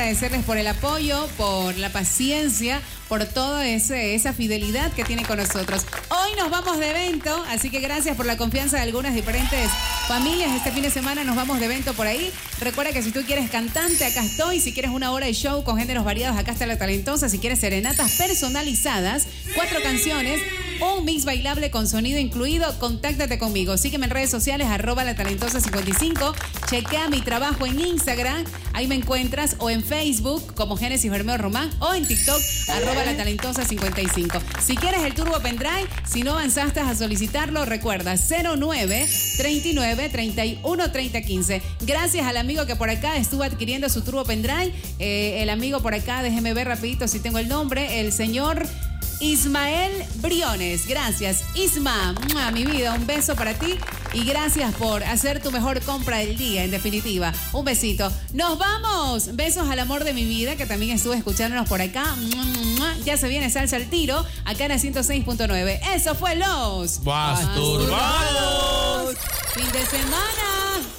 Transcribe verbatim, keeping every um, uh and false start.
agradecerles por el apoyo, por la paciencia, por toda ese, esa fidelidad que tiene con nosotros. Hoy nos vamos de evento, así que gracias por la confianza de algunas diferentes familias. Este fin de semana nos vamos de evento por ahí. Recuerda que si tú quieres cantante, acá estoy. Si quieres una hora de show con géneros variados, acá está La Talentosa. Si quieres serenatas personalizadas, cuatro canciones, un mix bailable con sonido incluido, contáctate conmigo. Sígueme en redes sociales, arroba La Talentosa cincuenta y cinco. Chequea mi trabajo en Instagram, ahí me encuentras, o en Facebook como Génesis Bermeo Román, o en TikTok, arroba La Talentosa cincuenta y cinco. Si quieres el Turbo Pendrive, si no avanzaste a solicitarlo, recuerda cero nueve, treinta y nueve, treinta y uno, treinta, quince. Gracias al amigo que por acá estuvo adquiriendo su Turbo Pendrive. Eh, el amigo por acá, déjeme ver rapidito si tengo el nombre, el señor Ismael Briones. Gracias, Isma, ¡mua! Mi vida, un beso para ti y gracias por hacer tu mejor compra del día, en definitiva. Un besito. ¡Nos vamos! Besos al amor de mi vida, que también estuvo escuchándonos por acá. Ya se viene Salsa al Tiro, acá en la ciento seis punto nueve. Eso fue Los Masturbados. Fin de semana.